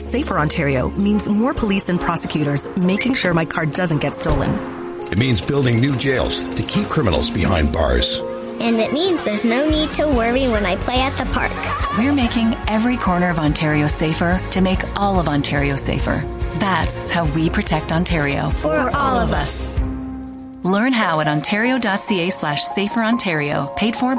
Safer Ontario means more police and prosecutors making sure my car doesn't get stolen. It means building new jails to keep criminals behind bars. And it means there's no need to worry when I play at the park. We're making every corner of Ontario safer to make all of Ontario safer. That's how we protect Ontario. For all of us. Learn how at ontario.ca/saferontario. Paid for